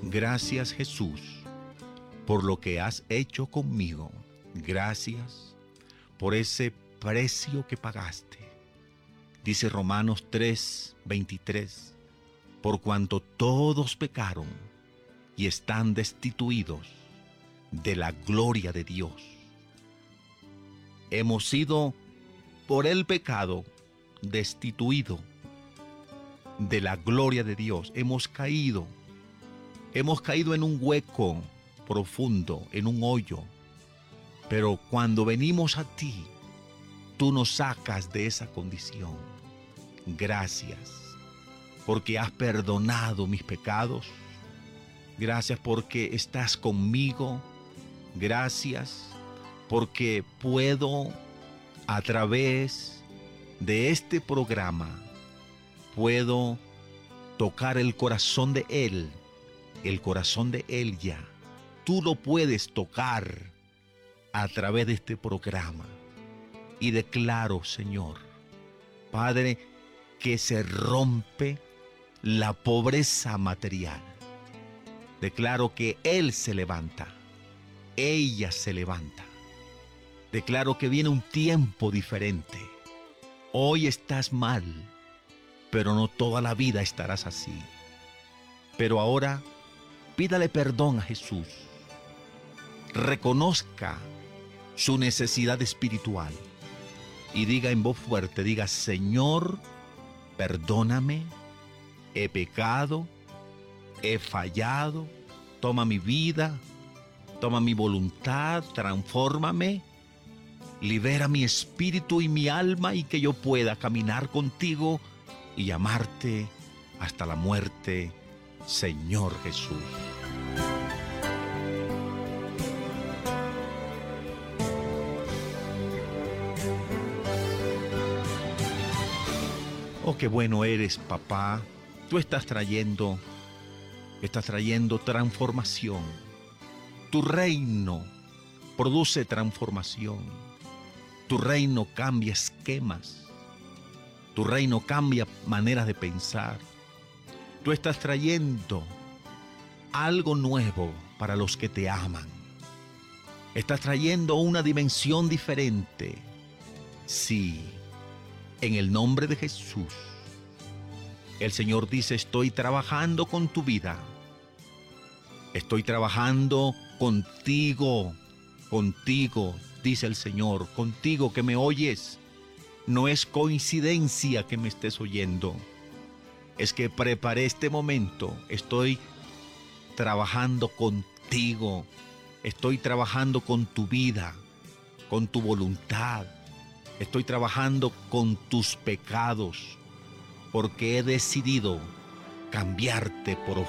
Gracias, Jesús, por lo que has hecho conmigo. Gracias por ese precio que pagaste. Dice Romanos 3:23, por cuanto todos pecaron y están destituidos de la gloria de Dios. Hemos sido por el pecado destituidos de la gloria de Dios. Hemos caído en un hueco profundo, en un hoyo. Pero cuando venimos a ti, tú nos sacas de esa condición. Gracias, porque has perdonado mis pecados. Gracias porque estás conmigo. Gracias porque puedo, a través de este programa, puedo tocar el corazón de Él, el corazón de ella. Tú lo puedes tocar a través de este programa. Y declaro, Señor, Padre, que se rompe la pobreza material. Declaro que Él se levanta, ella se levanta. Declaro que viene un tiempo diferente. Hoy estás mal, pero no toda la vida estarás así. Pero ahora, pídale perdón a Jesús. Reconozca su necesidad espiritual y diga en voz fuerte, diga: Señor, perdóname, he pecado, he fallado, toma mi vida, toma mi voluntad, transfórmame, libera mi espíritu y mi alma, y que yo pueda caminar contigo y amarte hasta la muerte, Señor Jesús. Oh, qué bueno eres, papá. Tú estás trayendo transformación. Tu reino produce transformación. Tu reino cambia esquemas. Tu reino cambia maneras de pensar. Tú estás trayendo algo nuevo para los que te aman. Estás trayendo una dimensión diferente. Sí, en el nombre de Jesús. El Señor dice: estoy trabajando con tu vida. Estoy trabajando contigo, dice el Señor, contigo que me oyes. No es coincidencia que me estés oyendo. Es que preparé este momento. Estoy trabajando contigo. Estoy trabajando con tu vida, con tu voluntad. Estoy trabajando con tus pecados, porque he decidido cambiarte por